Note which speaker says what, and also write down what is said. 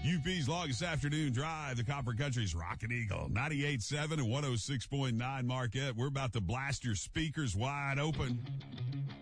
Speaker 1: UP's longest afternoon drive, the Copper Country's Rockin' Eagle, 98.7 and 106.9 Marquette. We're about to blast your speakers wide open.